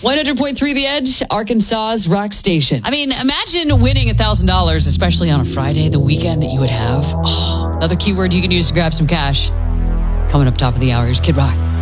100.3 The Edge, Arkansas's rock station. I mean, imagine winning $1,000, especially on a Friday, the weekend that you would have. Oh, another keyword you can use to grab some cash. Coming up top of the hour is Kid Rock.